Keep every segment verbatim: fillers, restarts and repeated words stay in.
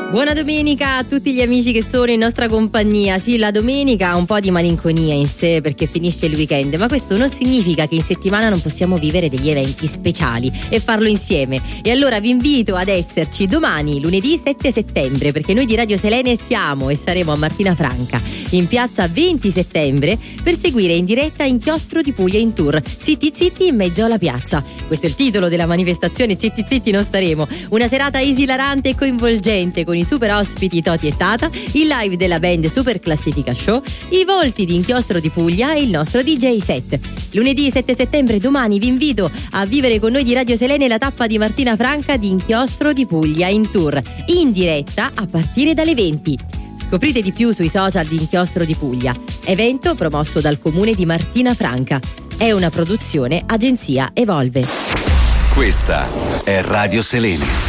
Buona domenica a tutti gli amici che sono in nostra compagnia. Sì, la domenica ha un po' di malinconia in sé perché finisce il weekend, ma questo non significa che in settimana non possiamo vivere degli eventi speciali e farlo insieme. E allora vi invito ad esserci domani, lunedì sette settembre, perché noi di Radio Selene siamo e saremo a Martina Franca, in piazza venti settembre, per seguire in diretta Inchiostro di Puglia in tour. Zitti zitti in mezzo alla piazza. Questo è il titolo della manifestazione. Zitti zitti non staremo. Una serata esilarante e coinvolgente con i super ospiti Toti e Tata, il live della band Super Classifica Show, i volti di Inchiostro di Puglia e il nostro D J set. Lunedì sette settembre, domani, vi invito a vivere con noi di Radio Selene la tappa di Martina Franca di Inchiostro di Puglia in tour, in diretta a partire dalle venti. Scoprite di più sui social di Inchiostro di Puglia. Evento promosso dal comune di Martina Franca. È una produzione agenzia Evolve. Questa è Radio Selene.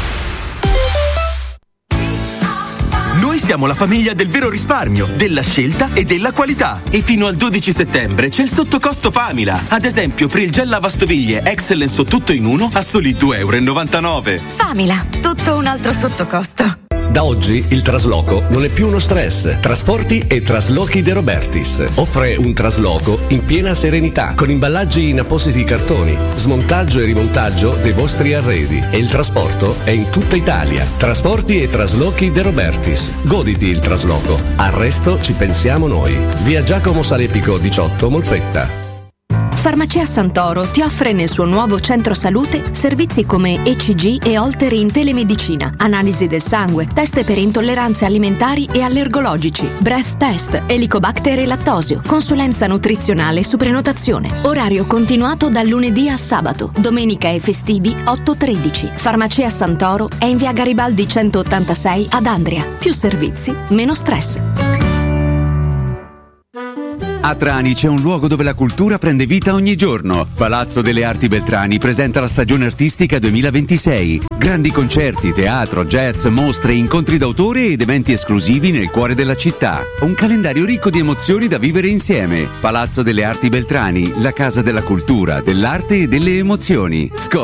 Noi siamo la famiglia del vero risparmio, della scelta e della qualità. E fino al dodici settembre c'è il sottocosto Famila. Ad esempio, per il gel lavastoviglie Excellence o tutto in uno a soli due virgola novantanove euro. Famila, tutto un altro sottocosto. Da oggi il trasloco non è più uno stress. Trasporti e Traslochi De Robertis offre un trasloco in piena serenità, con imballaggi in appositi cartoni, smontaggio e rimontaggio dei vostri arredi, e il trasporto è in tutta Italia. Trasporti e Traslochi De Robertis. Goditi il trasloco. Al resto ci pensiamo noi. Via Giacomo Salepico diciotto, Molfetta. Farmacia Santoro ti offre nel suo nuovo centro salute servizi come E C G e Holter in telemedicina, analisi del sangue, test per intolleranze alimentari e allergologici, breath test, Helicobacter e lattosio, consulenza nutrizionale su prenotazione. Orario continuato dal lunedì a sabato, domenica e festivi otto tredici. Farmacia Santoro è in via Garibaldi centottantasei ad Andria. Più servizi, meno stress. A Trani c'è un luogo dove la cultura prende vita ogni giorno. Palazzo delle Arti Beltrani presenta la stagione artistica duemilaventisei. Grandi concerti, teatro, jazz, mostre, incontri d'autore ed eventi esclusivi nel cuore della città. Un calendario ricco di emozioni da vivere insieme. Palazzo delle Arti Beltrani, la casa della cultura, dell'arte e delle emozioni. Scopri